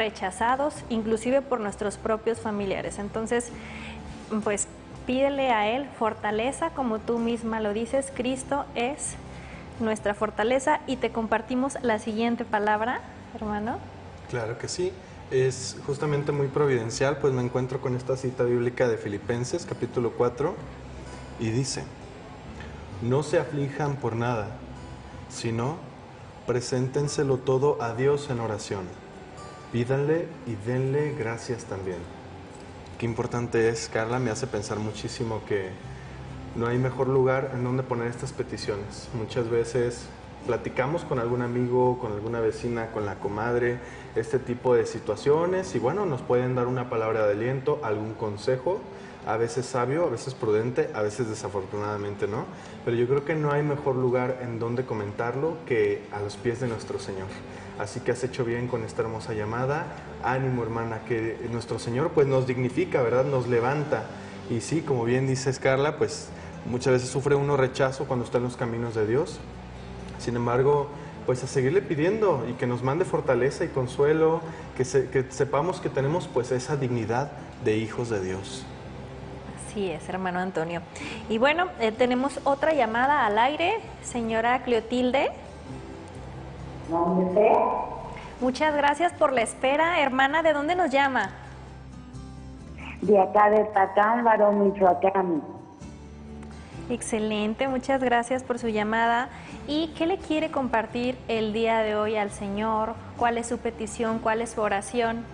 rechazados, inclusive por nuestros propios familiares. Entonces, pues pídele a Él fortaleza, como tú misma lo dices, Cristo es nuestra fortaleza. Y te compartimos la siguiente palabra, hermano. Claro que sí, es justamente muy providencial, pues me encuentro con esta cita bíblica de Filipenses, capítulo 4, y dice: no se aflijan por nada, sino preséntenselo todo a Dios en oración. Pídanle y denle gracias también. Qué importante es, Carla, me hace pensar muchísimo que no hay mejor lugar en donde poner estas peticiones. Muchas veces platicamos con algún amigo, con alguna vecina, con la comadre, este tipo de situaciones y bueno, nos pueden dar una palabra de aliento, algún consejo, a veces sabio, a veces prudente, a veces desafortunadamente no, pero yo creo que no hay mejor lugar en donde comentarlo que a los pies de nuestro Señor. Así que has hecho bien con esta hermosa llamada. Ánimo, hermana, que nuestro Señor pues nos dignifica, ¿verdad? Nos levanta. Y sí, como bien dices, Carla, pues muchas veces sufre uno rechazo cuando está en los caminos de Dios. Sin embargo, pues a seguirle pidiendo y que nos mande fortaleza y consuelo, que sepamos que tenemos pues esa dignidad de hijos de Dios. Así es, hermano Antonio. Y bueno, tenemos otra llamada al aire, señora Cleotilde. ¿Dónde sea? Muchas gracias por la espera. Hermana, ¿de dónde nos llama? De acá de Tacámbaro, Michoacán. Excelente, muchas gracias por su llamada. ¿Y qué le quiere compartir el día de hoy al Señor? ¿Cuál es su petición? ¿Cuál es su oración?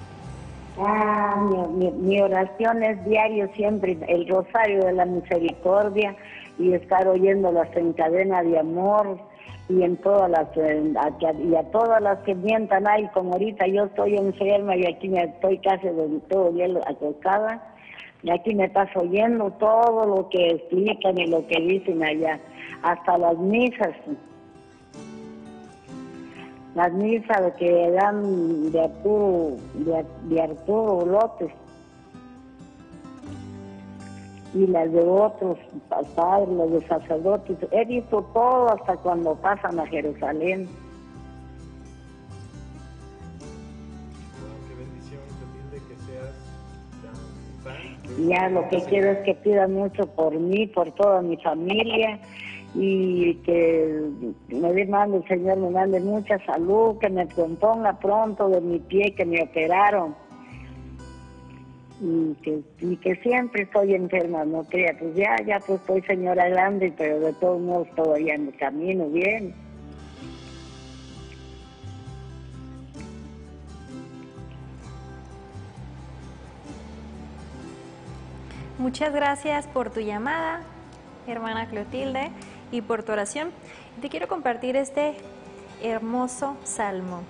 Mi oración es diario siempre el rosario de la misericordia y estar oyéndolas en cadena de amor y en todas las y a todas las que mientan. Ay, como ahorita yo estoy enferma y aquí me estoy casi de todo el día acostada y aquí me estás oyendo todo lo que explican y lo que dicen allá, hasta las misas que dan de Arturo López y las de otros padres, los de sacerdotes. He visto todo hasta cuando pasan a Jerusalén. Qué bendición, Clotilde, que seas tan Y ya lo que quiero es que pidan mucho por mí, por toda mi familia, y que el Señor me mande mucha salud, que me componga pronto de mi pie que me operaron. Y que siempre estoy enferma, no crea, pues ya pues soy señora grande, pero de todos modos todavía en el camino bien. Muchas gracias por tu llamada, hermana Clotilde, y por tu oración. Te quiero compartir este hermoso Salmo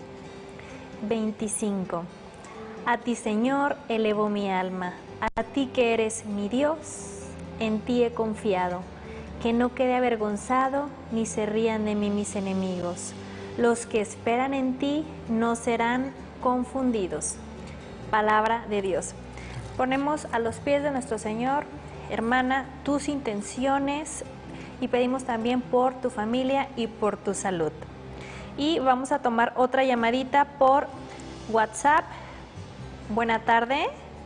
25. A ti, Señor, elevo mi alma, a ti que eres mi Dios, en ti he confiado, que no quede avergonzado, ni se rían de mí mis enemigos. Los que esperan en ti no serán confundidos. Palabra de Dios. Ponemos a los pies de nuestro Señor, hermana, tus intenciones y pedimos también por tu familia y por tu salud. Y vamos a tomar otra llamadita por WhatsApp. Buena tarde.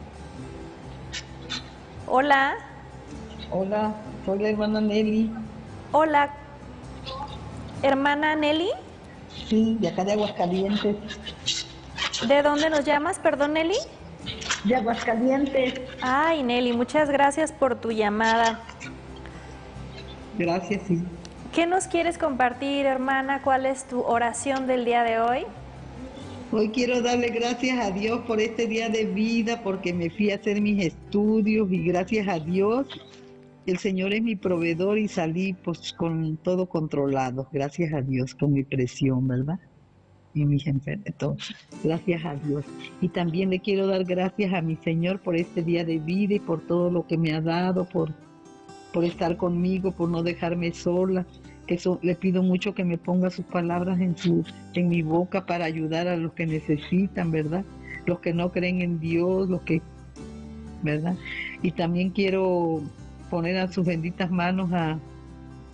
Hola. Hola, soy la hermana Nelly. Hola, hermana Nelly. Sí, de acá de Aguascalientes. ¿De dónde nos llamas, perdón, Nelly? De Aguascalientes. Ay, Nelly, muchas gracias por tu llamada. Gracias, sí. ¿Qué nos quieres compartir, hermana? ¿Cuál es tu oración del día de hoy? Hoy quiero darle gracias a Dios por este día de vida, porque me fui a hacer mis estudios y gracias a Dios, el Señor es mi proveedor y salí pues con todo controlado. Gracias a Dios, con mi presión, ¿verdad? Y mis enfermedades. Gracias a Dios. Y también le quiero dar gracias a mi Señor por este día de vida y por todo lo que me ha dado, por estar conmigo, por no dejarme sola. Le pido mucho que me ponga sus palabras en mi boca para ayudar a los que necesitan, ¿verdad? Los que no creen en Dios, ¿verdad? Y también quiero poner a sus benditas manos a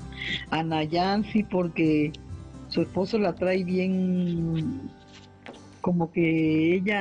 Nayansi, porque su esposo la trae bien como que ella